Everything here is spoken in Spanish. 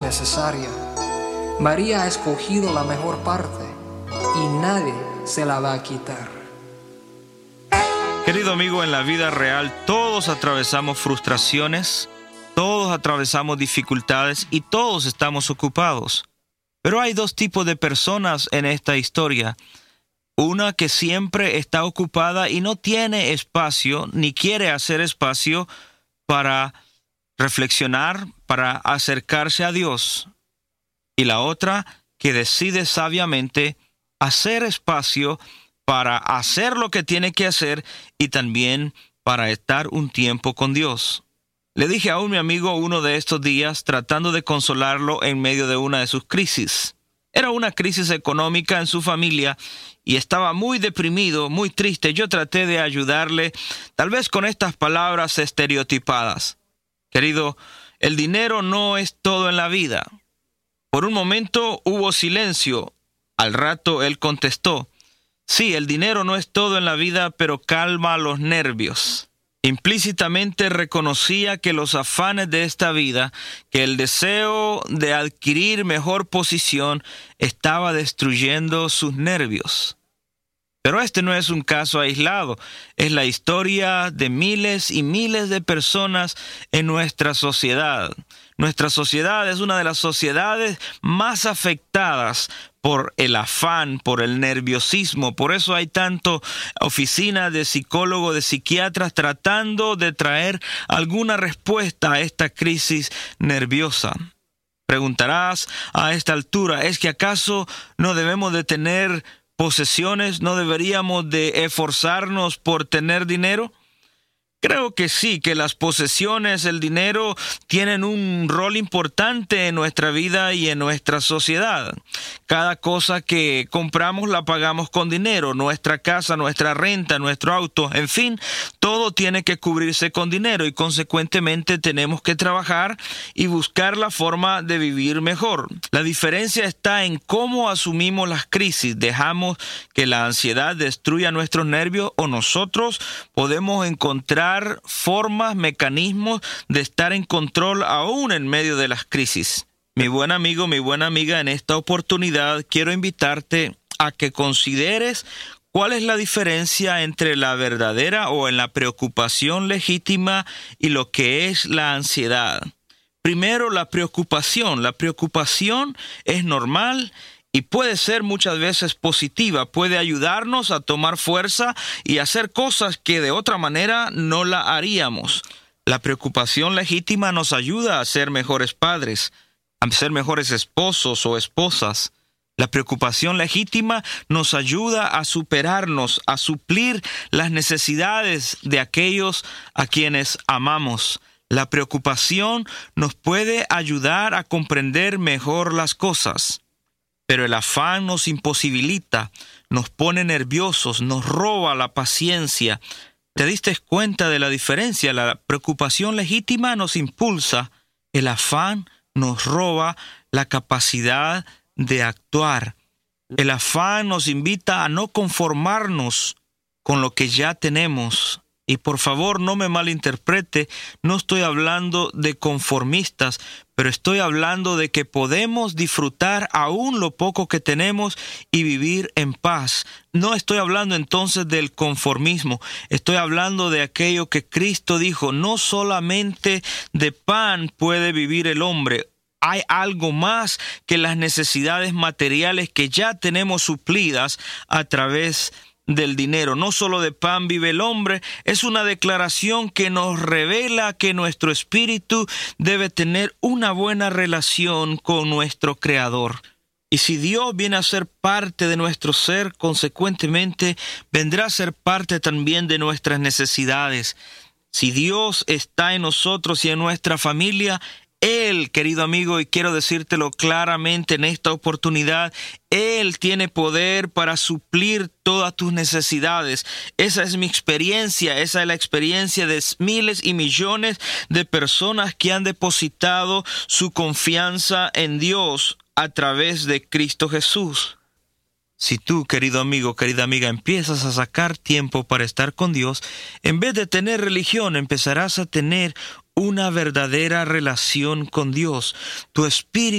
necesaria. María ha escogido la mejor parte y nadie se la va a quitar. Querido amigo, en la vida real todos atravesamos frustraciones, todos atravesamos dificultades y todos estamos ocupados. Pero hay dos tipos de personas en esta historia. Una que siempre está ocupada y no tiene espacio ni quiere hacer espacio para reflexionar, para acercarse a Dios. Y la otra que decide sabiamente hacer espacio para hacer lo que tiene que hacer y también para estar un tiempo con Dios. Le dije a mi amigo uno de estos días, tratando de consolarlo en medio de una de sus crisis. Era una crisis económica en su familia y estaba muy deprimido, muy triste. Yo traté de ayudarle, tal vez con estas palabras estereotipadas. Querido, el dinero no es todo en la vida. Por un momento hubo silencio. Al rato él contestó: sí, el dinero no es todo en la vida, pero calma los nervios. Implícitamente reconocía que los afanes de esta vida, que el deseo de adquirir mejor posición, estaba destruyendo sus nervios. Pero este no es un caso aislado, es la historia de miles y miles de personas en nuestra sociedad. Nuestra sociedad es una de las sociedades más afectadas por el afán, por el nerviosismo. Por eso hay tanto oficinas de psicólogos, de psiquiatras tratando de traer alguna respuesta a esta crisis nerviosa. Preguntarás a esta altura, ¿es que acaso no debemos de tener posesiones? ¿No deberíamos de esforzarnos por tener dinero? Creo que sí, que las posesiones, el dinero, tienen un rol importante en nuestra vida y en nuestra sociedad. Cada cosa que compramos la pagamos con dinero, nuestra casa, nuestra renta, nuestro auto, en fin, todo tiene que cubrirse con dinero y consecuentemente tenemos que trabajar y buscar la forma de vivir mejor. La diferencia está en cómo asumimos las crisis. ¿Dejamos que la ansiedad destruya nuestros nervios o nosotros podemos encontrar formas, mecanismos de estar en control aún en medio de las crisis? Mi buen amigo, mi buena amiga, en esta oportunidad quiero invitarte a que consideres cuál es la diferencia entre la verdadera o en la preocupación legítima y lo que es la ansiedad. Primero, la preocupación. La preocupación es normal y puede ser muchas veces positiva, puede ayudarnos a tomar fuerza y hacer cosas que de otra manera no la haríamos. La preocupación legítima nos ayuda a ser mejores padres, a ser mejores esposos o esposas. La preocupación legítima nos ayuda a superarnos, a suplir las necesidades de aquellos a quienes amamos. La preocupación nos puede ayudar a comprender mejor las cosas. Pero el afán nos imposibilita, nos pone nerviosos, nos roba la paciencia. ¿Te diste cuenta de la diferencia? La preocupación legítima nos impulsa, el afán nos roba la capacidad de actuar. El afán nos invita a no conformarnos con lo que ya tenemos. Y por favor, no me malinterprete, no estoy hablando de conformistas, pero estoy hablando de que podemos disfrutar aún lo poco que tenemos y vivir en paz. No estoy hablando entonces del conformismo, estoy hablando de aquello que Cristo dijo: no solamente de pan puede vivir el hombre. Hay algo más que las necesidades materiales que ya tenemos suplidas a través del dinero. No solo de pan vive el hombre, es una declaración que nos revela que nuestro espíritu debe tener una buena relación con nuestro Creador. Y si Dios viene a ser parte de nuestro ser, consecuentemente vendrá a ser parte también de nuestras necesidades. Si Dios está en nosotros y en nuestra familia, Él, querido amigo, y quiero decírtelo claramente en esta oportunidad, Él tiene poder para suplir todas tus necesidades. Esa es mi experiencia, esa es la experiencia de miles y millones de personas que han depositado su confianza en Dios a través de Cristo Jesús. Si tú, querido amigo, querida amiga, empiezas a sacar tiempo para estar con Dios, en vez de tener religión, empezarás a tener una verdadera relación con Dios. Tu espíritu